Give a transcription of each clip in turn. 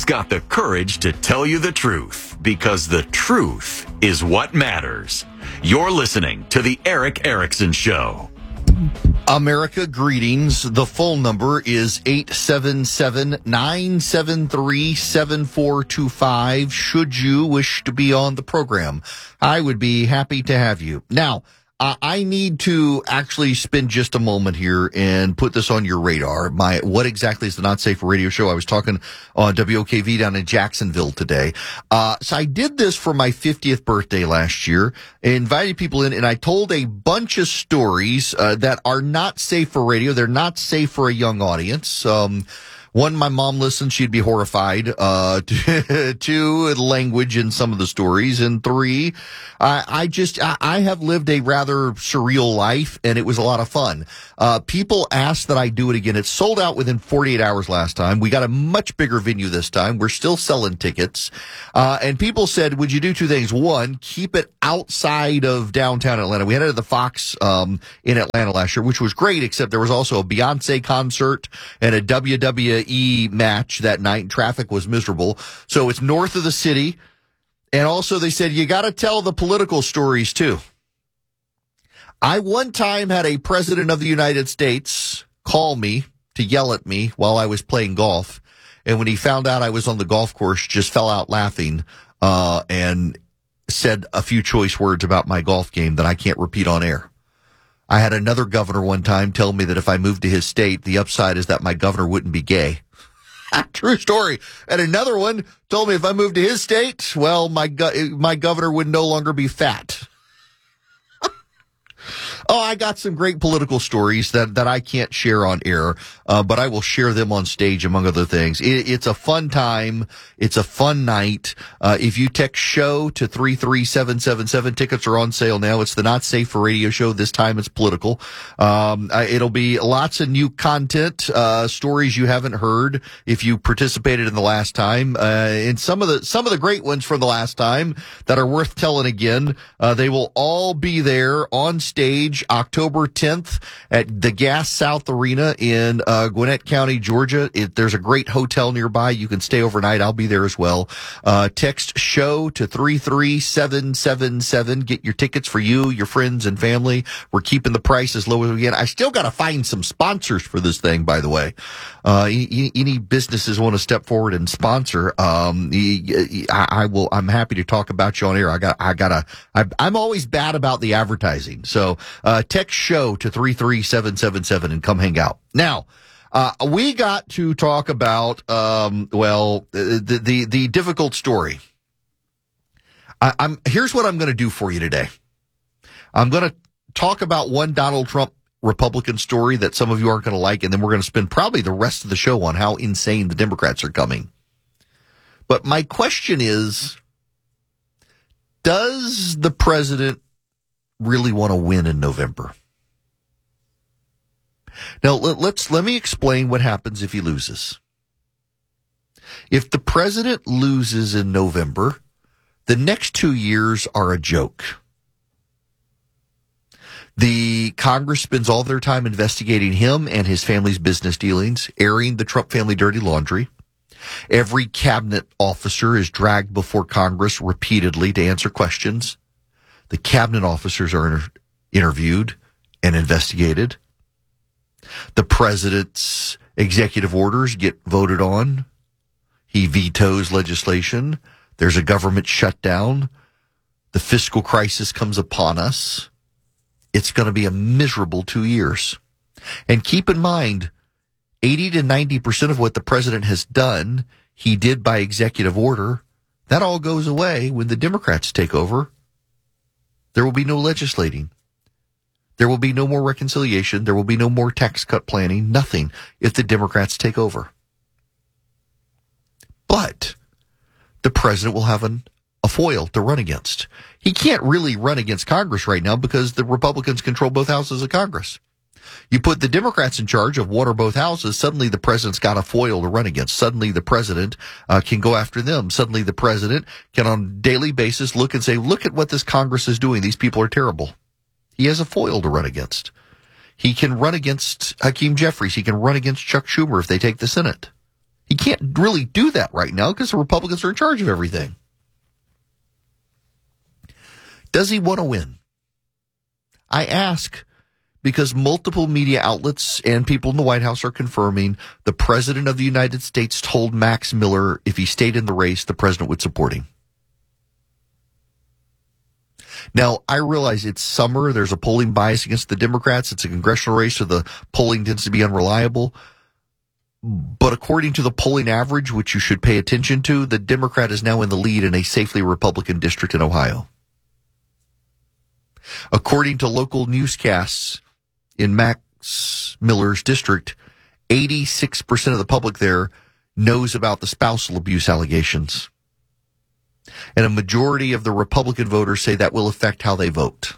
got the courage to tell you the truth, because the truth is what matters. You're listening to The Erick Erickson Show. America, greetings. The phone number is 877-973-7425. Should you wish to be on the program, I would be happy to have you. Now, I need to actually spend just a moment here and put this on your radar. What exactly is the Not Safe for Radio show? I was talking on WOKV down in Jacksonville today. So I did this for my 50th birthday last year. I invited people in, and I told a bunch of stories that are not safe for radio. They're not safe for a young audience. One, my mom listened, she'd be horrified. Two, language in some of the stories. And three, I have lived a rather surreal life, and it was a lot of fun. People asked that I do it again. It sold out within 48 hours last time. We got a much bigger venue this time. We're still selling tickets. And people said, would you do two things? One, keep it outside of downtown Atlanta. We had it at the Fox, in Atlanta last year, which was great, except there was also a Beyonce concert and a WWE match that night, and traffic was miserable. So it's north of the city. And also they said, you got to tell the political stories too. I one time had a president of the United States call me to yell at me while I was playing golf. And when he found out I was on the golf course, just fell out laughing, and said a few choice words about my golf game that I can't repeat on air. I had another governor one time tell me that if I moved to his state, the upside is that my governor wouldn't be gay. True story. And another one told me if I moved to his state, well, my governor would no longer be fat. Oh, I got some great political stories that I can't share on air, but I will share them on stage, among other things. It's a fun time. It's a fun night. If you text SHOW to 33777, tickets are on sale now. It's the Not Safe for Radio show. This time it's political. It'll be lots of new content, stories you haven't heard if you participated in the last time. And some of the great ones from the last time that are worth telling again. They will all be there on stage October 10th at the Gas South Arena in Gwinnett County, Georgia. There's a great hotel nearby. You can stay overnight. I'll be there as well. Text SHOW to 33777. Get your tickets for you, your friends, and family. We're keeping the price as low as we can. I still got to find some sponsors for this thing, by the way. Any businesses want to step forward and sponsor, I'm happy to talk about you on air. I'm always bad about the advertising. So, text SHOW to 33777 and come hang out. Now, we got to talk about, the difficult story. Here's what I'm going to do for you today. I'm going to talk about one Donald Trump Republican story that some of you aren't going to like, and then we're going to spend probably the rest of the show on how insane the Democrats are coming. But my question is, does the president really want to win in November? Now, let me explain what happens if he loses. If the president loses in November, the next 2 years are a joke. The Congress spends all their time investigating him and his family's business dealings, airing the Trump family dirty laundry. Every cabinet officer is dragged before Congress repeatedly to answer questions. The cabinet officers are interviewed and investigated. The president's executive orders get voted on. He vetoes legislation. There's a government shutdown. The fiscal crisis comes upon us. It's going to be a miserable 2 years. And keep in mind, 80 to 90% of what the president has done, he did by executive order. That all goes away when the Democrats take over. There will be no legislating. There will be no more reconciliation. There will be no more tax cut planning. Nothing if the Democrats take over. But the president will have a foil to run against. He can't really run against Congress right now because the Republicans control both houses of Congress. You put the Democrats in charge of one or both houses, suddenly the president's got a foil to run against. Suddenly the president can go after them. Suddenly the president can on a daily basis look and say, look at what this Congress is doing. These people are terrible. He has a foil to run against. He can run against Hakeem Jeffries. He can run against Chuck Schumer if they take the Senate. He can't really do that right now because the Republicans are in charge of everything. Does he want to win? I ask because multiple media outlets and people in the White House are confirming the President of the United States told Max Miller if he stayed in the race, the president would support him. Now, I realize it's summer. There's a polling bias against the Democrats. It's a congressional race, so the polling tends to be unreliable. But according to the polling average, which you should pay attention to, the Democrat is now in the lead in a safely Republican district in Ohio. According to local newscasts in Max Miller's district, 86% of the public there knows about the spousal abuse allegations. And a majority of the Republican voters say that will affect how they vote.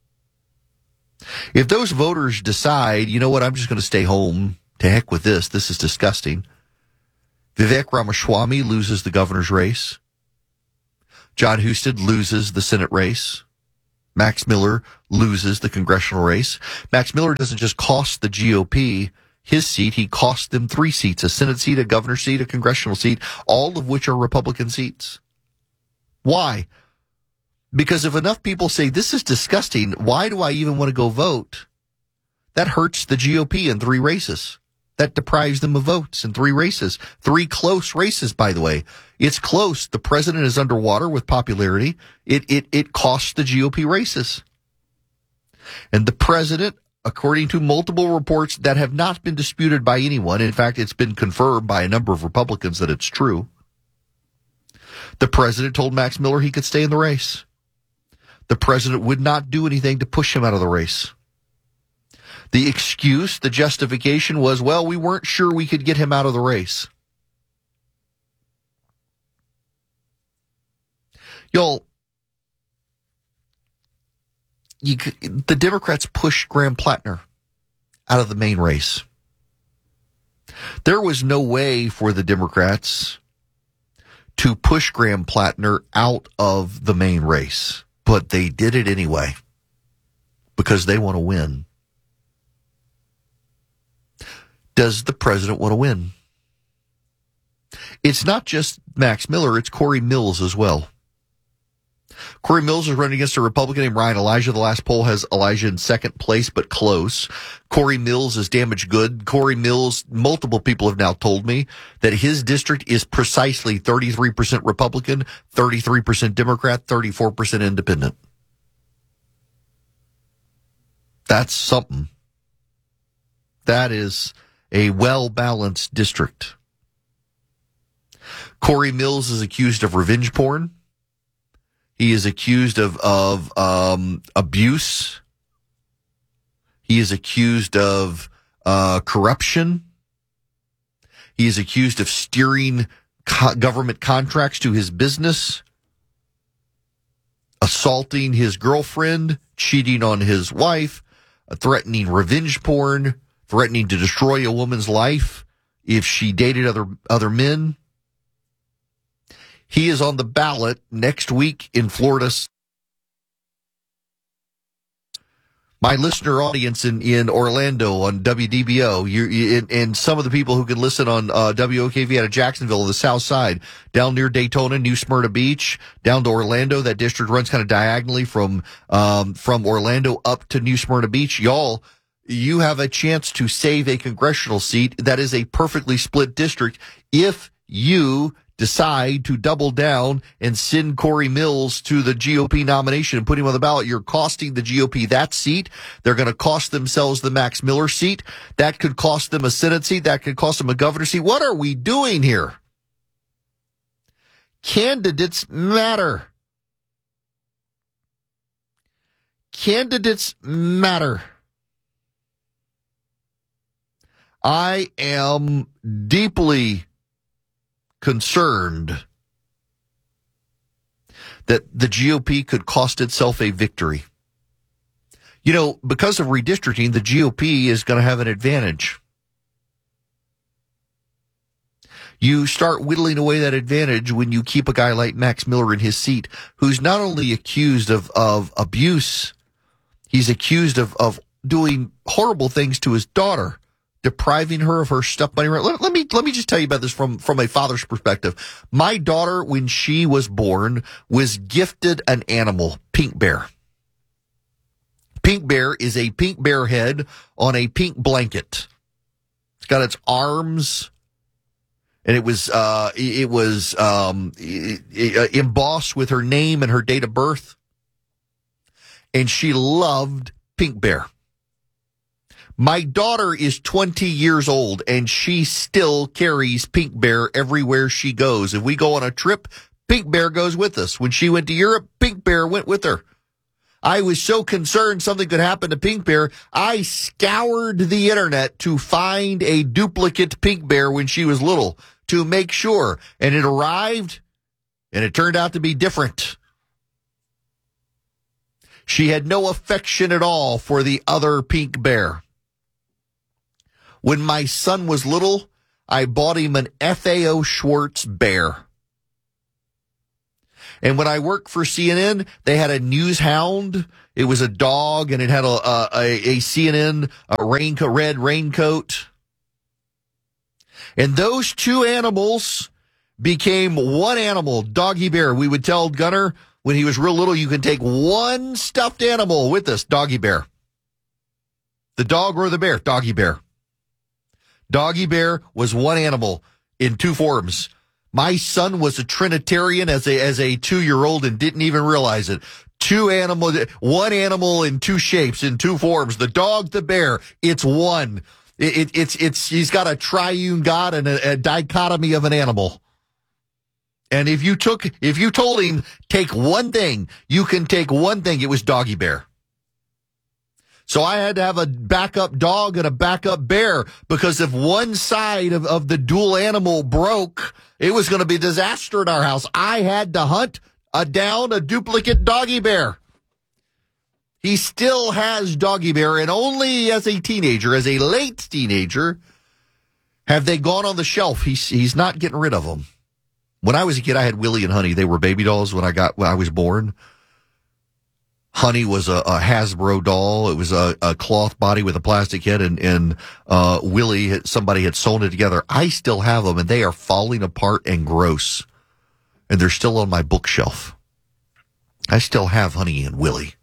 If those voters decide, you know what, I'm just going to stay home, to heck with this, this is disgusting, Vivek Ramaswamy loses the governor's race. John Husted loses the Senate race. Max Miller loses the congressional race. Max Miller doesn't just cost the GOP his seat, he cost them 3 seats, a Senate seat, a governor's seat, a congressional seat, all of which are Republican seats. Why? Because if enough people say, this is disgusting, why do I even want to go vote? That hurts the GOP in 3 races. That deprives them of votes in 3 races. 3 close races, by the way. It's close. The president is underwater with popularity. It costs the GOP races. And the president, according to multiple reports that have not been disputed by anyone, in fact, it's been confirmed by a number of Republicans that it's true, the president told Max Miller he could stay in the race. The president would not do anything to push him out of the race. The excuse, the justification was, well, we weren't sure we could get him out of the race. Y'all, the Democrats pushed Graham Plattner out of the main race. There was no way for the Democrats to push Graham Plattner out of the main race, but they did it anyway because they want to win. Does the president want to win? It's not just Max Miller, it's Corey Mills as well. Corey Mills is running against a Republican named Ryan Elijah. The last poll has Elijah in second place, but close. Corey Mills is damaged good. Corey Mills, multiple people have now told me that his district is precisely 33% Republican, 33% Democrat, 34% independent. That's something. That is a well-balanced district. Corey Mills is accused of revenge porn. He is accused of abuse. He is accused of corruption. He is accused of steering government contracts to his business, assaulting his girlfriend, cheating on his wife, threatening revenge porn, threatening to destroy a woman's life if she dated other men. He is on the ballot next week in Florida. My listener audience in Orlando on WDBO, and some of the people who can listen on WOKV out of Jacksonville, the south side, down near Daytona, New Smyrna Beach, down to Orlando. That district runs kind of diagonally from Orlando up to New Smyrna Beach. Y'all, you have a chance to save a congressional seat. That is a perfectly split district if you decide to double down and send Corey Mills to the GOP nomination and put him on the ballot. You're costing the GOP that seat. They're going to cost themselves the Max Miller seat. That could cost them a Senate seat. That could cost them a governor seat. What are we doing here? Candidates matter. Candidates matter. I am deeply concerned that the GOP could cost itself a victory. You know, because of redistricting, the GOP is going to have an advantage. You start whittling away that advantage when you keep a guy like Max Miller in his seat, who's not only accused of abuse, he's accused of doing horrible things to his daughter, depriving her of her stuffed bunny rabbit. Let me just tell you about this from a father's perspective. My daughter, when she was born, was gifted an animal, Pink Bear. Pink Bear is a pink bear head on a pink blanket. It's got its arms, and it was embossed with her name and her date of birth. And she loved Pink Bear. My daughter is 20 years old, and she still carries Pink Bear everywhere she goes. If we go on a trip, Pink Bear goes with us. When she went to Europe, Pink Bear went with her. I was so concerned something could happen to Pink Bear, I scoured the internet to find a duplicate Pink Bear when she was little to make sure. And it arrived, and it turned out to be different. She had no affection at all for the other Pink Bear. When my son was little, I bought him an FAO Schwartz bear. And when I worked for CNN, they had a news hound. It was a dog, and it had a CNN red raincoat. And those two animals became one animal, Doggy Bear. We would tell Gunner when he was real little, you can take one stuffed animal with us, Doggy Bear. The dog or the bear, Doggy Bear. Doggy Bear was one animal in two forms. My son was a Trinitarian as a 2-year-old and didn't even realize it. One animal in two shapes, in two forms. The dog, the bear, it's one. He's got a triune God and a dichotomy of an animal. And if you told him, take one thing, you can take one thing, it was Doggy Bear. So I had to have a backup dog and a backup bear, because if one side of the dual animal broke, it was going to be a disaster in our house. I had to hunt down a duplicate Doggy Bear. He still has Doggy Bear, and only as a late teenager, have they gone on the shelf. He's not getting rid of them. When I was a kid, I had Willie and Honey. They were baby dolls when I was born. Honey was a Hasbro doll. It was a cloth body with a plastic head, and Willie, somebody had sewn it together. I still have them, and they are falling apart and gross. And they're still on my bookshelf. I still have Honey and Willie.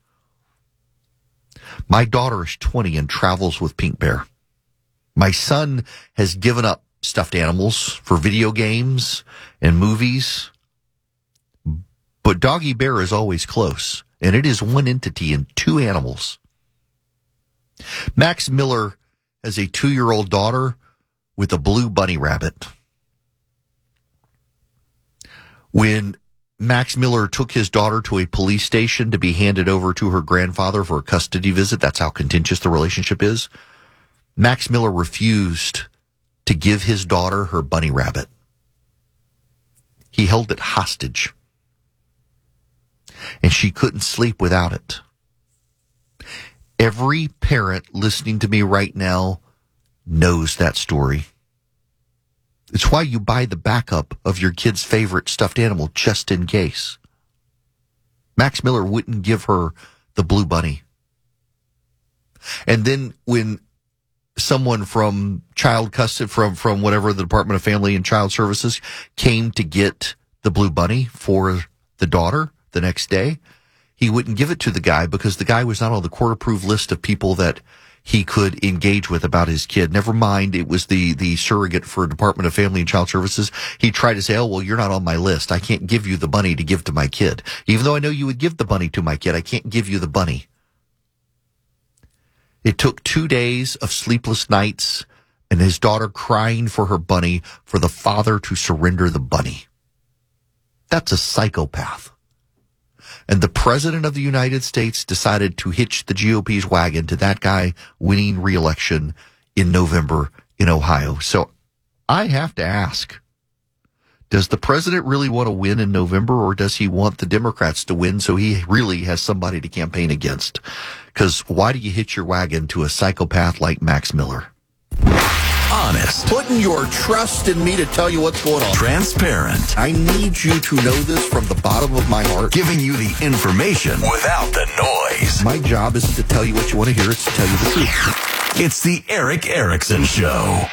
My daughter is 20 and travels with Pink Bear. My son has given up stuffed animals for video games and movies. But Doggy Bear is always close. And it is one entity in two animals. Max Miller has a 2-year-old daughter with a blue bunny rabbit. When Max Miller took his daughter to a police station to be handed over to her grandfather for a custody visit, that's how contentious the relationship is, Max Miller refused to give his daughter her bunny rabbit. He held it hostage. And she couldn't sleep without it. Every parent listening to me right now knows that story. It's why you buy the backup of your kid's favorite stuffed animal just in case. Max Miller wouldn't give her the blue bunny. And then when someone from child custody, from whatever, the Department of Family and Child Services, came to get the blue bunny for the daughter the next day, he wouldn't give it to the guy because the guy was not on the court-approved list of people that he could engage with about his kid. Never mind, it was the surrogate for Department of Family and Child Services. He tried to say, oh, well, you're not on my list. I can't give you the bunny to give to my kid. Even though I know you would give the bunny to my kid, I can't give you the bunny. It took 2 days of sleepless nights and his daughter crying for her bunny for the father to surrender the bunny. That's a psychopath. And the president of the United States decided to hitch the GOP's wagon to that guy winning re-election in November in Ohio. So I have to ask, does the president really want to win in November, or does he want the Democrats to win so he really has somebody to campaign against? Because why do you hitch your wagon to a psychopath like Max Miller? Honest. Putting your trust in me to tell you what's going on. Transparent. I need you to know this from the bottom of my heart. Giving you the information without the noise. My job isn't to tell you what you want to hear, it's to tell you the truth. It's the Eric Erickson Show.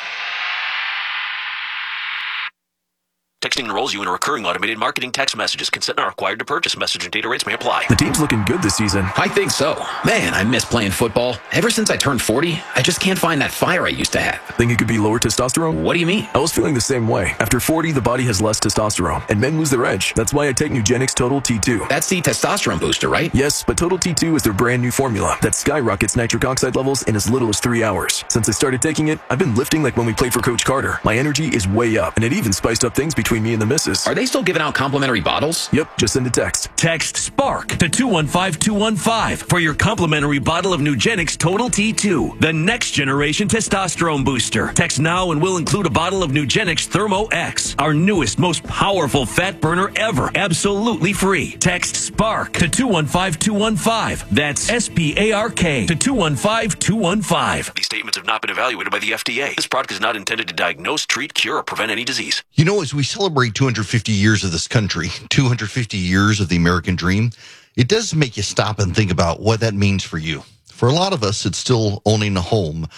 Texting enrolls you in a recurring automated marketing text messages. Consent not required to purchase. Message and data rates may apply. The team's looking good this season. I think so. Man, I miss playing football. Ever since I turned 40, I just can't find that fire I used to have. Think it could be lower testosterone? What do you mean? I was feeling the same way. After 40, the body has less testosterone, and men lose their edge. That's why I take Nugenix Total T2. That's the testosterone booster, right? Yes, but Total T2 is their brand new formula that skyrockets nitric oxide levels in as little as 3 hours. Since I started taking it, I've been lifting like when we played for Coach Carter. My energy is way up, and it even spiced up things between me and the missus. Are they still giving out complimentary bottles? Yep, just send a text. Text SPARK to 215215 for your complimentary bottle of Nugenix Total T2, the next generation testosterone booster. Text now and we'll include a bottle of Nugenix Thermo X, our newest, most powerful fat burner ever, absolutely free. Text SPARK to 215215. That's SPARK to 215215. These statements have not been evaluated by the FDA. This product is not intended to diagnose, treat, cure, or prevent any disease. You know, as we celebrate 250 years of this country, 250 years of the American dream, it does make you stop and think about what that means for you. For a lot of us, it's still owning a home.